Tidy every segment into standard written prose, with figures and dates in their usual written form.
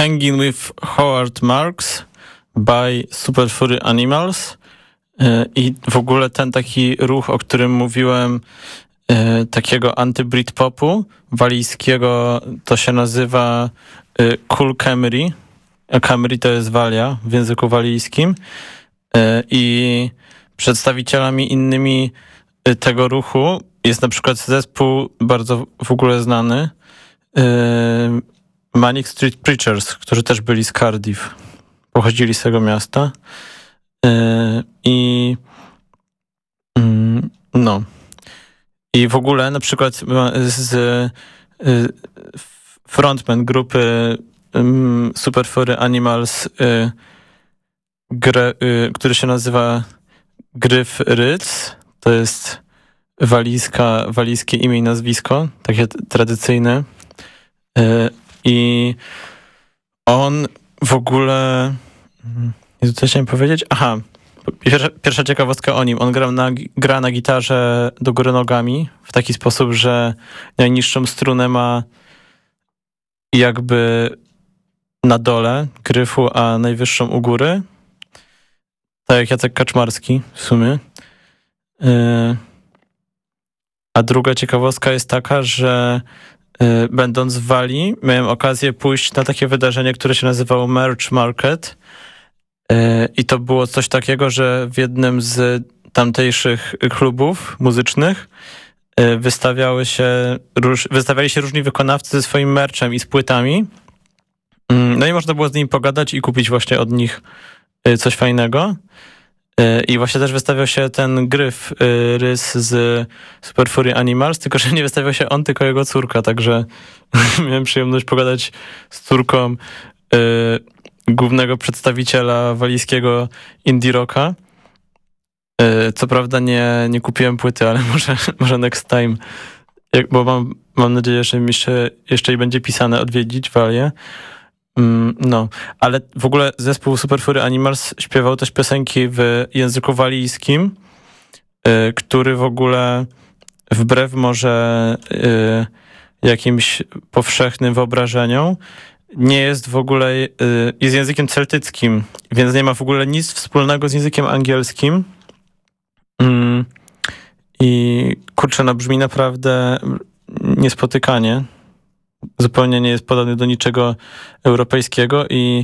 Hanging with Howard Marks by Super Furry Animals. I w ogóle ten taki ruch, o którym mówiłem, takiego anty-Britpopu walijskiego, to się nazywa Cool Camry. Camry to jest walia w języku walijskim. I przedstawicielami innymi tego ruchu jest na przykład zespół bardzo w ogóle znany Manic Street Preachers, którzy też byli z Cardiff. Pochodzili z tego miasta. I w ogóle na przykład z frontman grupy Super Furry Animals, który się nazywa Gryf Ryc, to jest walijskie imię i nazwisko, takie tradycyjne. I on w ogóle... Co chciałem powiedzieć? Aha, pierwsza ciekawostka o nim. On gra na gitarze do góry nogami w taki sposób, że najniższą strunę ma jakby na dole gryfu, a najwyższą u góry. Tak jak Jacek Kaczmarski w sumie. A druga ciekawostka jest taka, że będąc w Walii miałem okazję pójść na takie wydarzenie, które się nazywało Merch Market. I to było coś takiego, że w jednym z tamtejszych klubów muzycznych wystawiali się różni wykonawcy ze swoim merchem i z płytami. No i można było z nimi pogadać i kupić właśnie od nich coś fajnego. I właśnie też wystawiał się ten Gryf Rys z Super Furry Animals, tylko że nie wystawiał się on, tylko jego córka, także miałem przyjemność pogadać z córką głównego przedstawiciela walijskiego indie rocka. Co prawda nie kupiłem płyty, ale może next time, bo mam nadzieję, że mi jeszcze i będzie pisane odwiedzić Walię. No, ale w ogóle zespół Super Furry Animals śpiewał też piosenki w języku walijskim, który w ogóle wbrew może jakimś powszechnym wyobrażeniom nie jest w ogóle, jest językiem celtyckim, więc nie ma w ogóle nic wspólnego z językiem angielskim. I kurczę, no brzmi naprawdę niespotykanie. Zupełnie nie jest podobny do niczego europejskiego i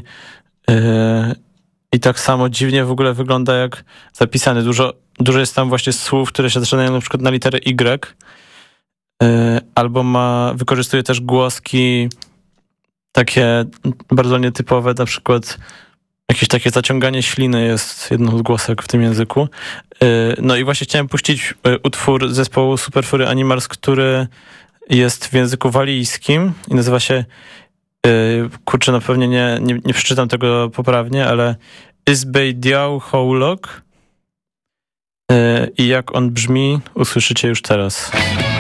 tak samo dziwnie w ogóle wygląda jak zapisany. Dużo jest tam właśnie słów, które się zaczynają na przykład na literę Y, albo wykorzystuje też głoski takie bardzo nietypowe, na przykład jakieś takie zaciąganie śliny jest jedną z głosek w tym języku. No i właśnie chciałem puścić utwór zespołu Super Furry Animals, który jest w języku walijskim i nazywa się, kurczę, no pewnie nie przeczytam tego poprawnie, ale Isbej Diał Hołok. I jak on brzmi, usłyszycie już teraz.